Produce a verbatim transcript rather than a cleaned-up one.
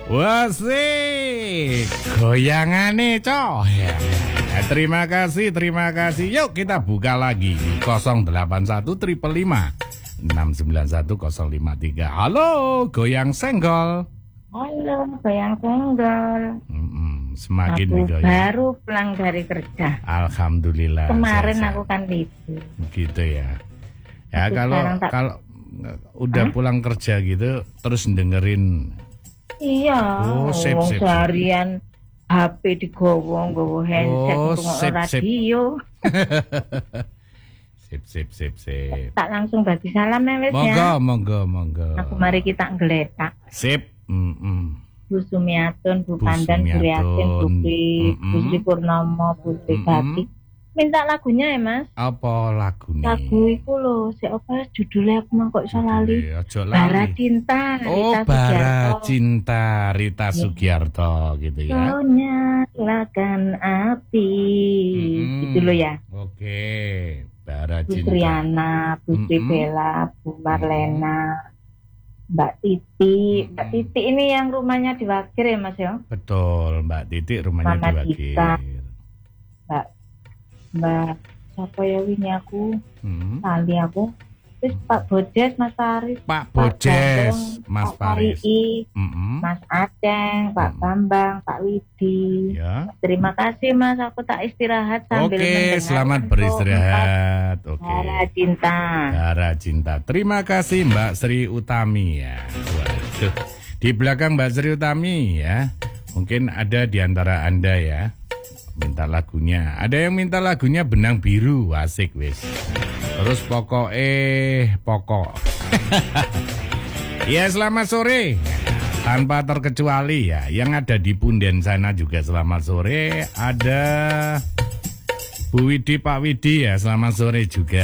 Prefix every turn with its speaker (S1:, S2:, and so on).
S1: Wasik, goyangane coy. Ya, terima kasih, terima kasih. Yuk kita buka lagi nol delapan satu lima lima enam sembilan satu nol lima tiga. Halo, goyang senggol.
S2: Halo, goyang senggol.
S1: Mm-mm, semakin
S2: aku
S1: goyang.
S2: Baru pulang dari kerja.
S1: Alhamdulillah.
S2: Kemarin
S1: saya,
S2: aku kan libur.
S1: Gitu ya. Ya
S2: Tapi
S1: kalau
S2: tak...
S1: kalau udah Hah? pulang kerja gitu terus dengerin.
S2: Iya,
S1: oh, sip, sip,
S2: seharian H P digowo, gowo handset,
S1: oh,
S2: sip, radio.
S1: Sip, sip, sip, sip.
S2: Tak langsung bagi salam ya, wes
S1: Monggo,
S2: ya.
S1: monggo, monggo.
S2: Aku mari kita ngeletak.
S1: Sip. Mm -mm.
S2: Bu Sumiatun, Bu Pandan, Bu Yasin, Bu Pri, mm -mm. Bu Sri Purnomo, Bu Sri Bati. Mm -mm. Minta lagunya ya, Mas.
S1: Apa lagunya?
S2: Lagu itu loh, siapa judulnya aku mah kok iso lali. Bara Cinta,
S1: oh,
S2: Rita
S1: Bara
S2: Sugiarto.
S1: Cinta, Rita Sugiarto gitu ya.
S2: Kau nyalakan api, hmm, gitu loh ya.
S1: Oke, okay. Bara
S2: Bu
S1: Cinta.
S2: Triana, Bu Sri hmm, Bella, Bu Marlena, Mbak Titi. Hmm. Mbak Titi ini yang rumahnya di Wakir ya, Mas ya?
S1: Betul, Mbak Titi rumahnya
S2: Mama
S1: di Wakir.
S2: Dita. Mbak Mbak siapa ya ini aku hmm. tali aku terus Pak Bojes, Mas Faris,
S1: Pak Bojes, Mas Faris,
S2: mm -hmm. Mas Aceng, Pak mm. Bambang, Pak Widi. Ya. Terima kasih Mas, aku tak istirahat sambil
S1: Oke, okay, selamat beristirahat. Oke. Okay.
S2: Bara Cinta.
S1: Bara Cinta. Terima kasih Mbak Sri Utami ya. Waduh. Di belakang Mbak Sri Utami ya. Mungkin ada di antara Anda ya. Minta lagunya. Ada yang minta lagunya Benang Biru, asik wis. Terus pokok eh pokok. Ya selamat sore. Tanpa terkecuali ya, yang ada di Punden sana juga selamat sore. Ada Bu Widi, Pak Widi ya, selamat sore juga.